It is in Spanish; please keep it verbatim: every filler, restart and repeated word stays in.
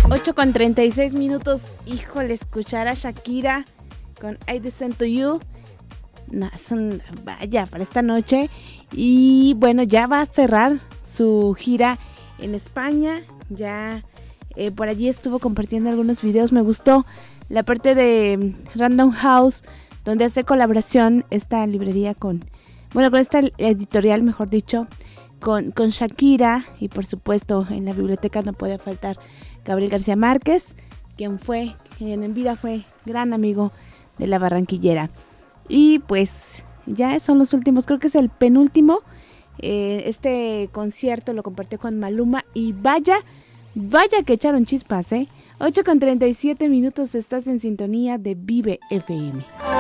ocho con treinta y seis minutos. Híjole, escuchar a Shakira con I Descend to You. No, son, vaya, para esta noche. Y bueno, ya va a cerrar su gira en España. Ya eh, por allí estuvo compartiendo algunos videos. Me gustó la parte de Random House, donde hace colaboración esta librería con, bueno, con esta editorial, mejor dicho, con, con Shakira. Y por supuesto, en la biblioteca no podía faltar Gabriel García Márquez, quien fue, quien en vida fue gran amigo de la barranquillera. Y pues ya son los últimos, creo que es el penúltimo. Eh, este concierto lo compartió con Maluma y vaya, vaya que echaron chispas, ¿eh? ocho con treinta y siete minutos, estás en sintonía de Vive F M.